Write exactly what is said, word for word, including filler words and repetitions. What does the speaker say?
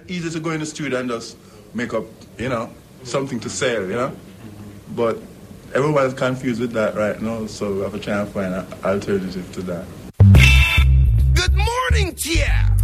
easy to go in the studio and just make up, you know, something to sell, you know. But everyone's confused with that right now, so we have to try and find an alternative to that. Good morning, Tia!